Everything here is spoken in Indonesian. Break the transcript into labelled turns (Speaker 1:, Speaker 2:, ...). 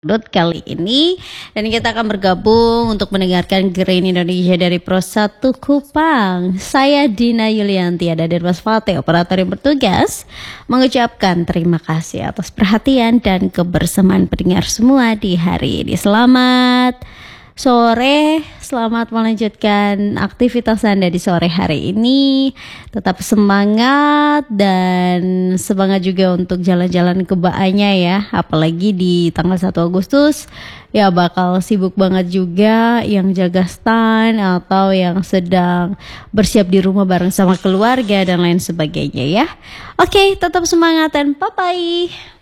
Speaker 1: Kali ini dan kita akan bergabung untuk mendengarkan Green Indonesia dari Pro 1 Kupang. Saya Dina Yulianti, ada Mas Fatih, operator yang bertugas, mengucapkan terima kasih atas perhatian dan kebersamaan pendengar semua di hari ini. Selamat sore, selamat melanjutkan aktivitas Anda di sore hari ini. Tetap semangat dan semangat juga untuk jalan-jalan ke Baanya ya. Apalagi di tanggal 1 Agustus ya bakal sibuk banget juga yang jaga stand atau yang sedang bersiap di rumah bareng sama keluarga dan lain sebagainya ya. Oke, tetap semangat dan bye-bye.